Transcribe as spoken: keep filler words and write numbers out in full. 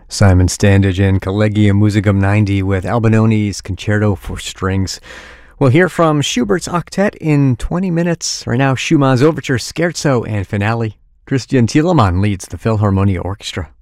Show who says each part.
Speaker 1: Simon Standage in Collegium Musicum ninety with Albinoni's Concerto for Strings. We'll hear from Schubert's Octet in twenty minutes. Right now, Schumann's Overture, Scherzo, and Finale. Christian Thielemann leads the Philharmonia Orchestra.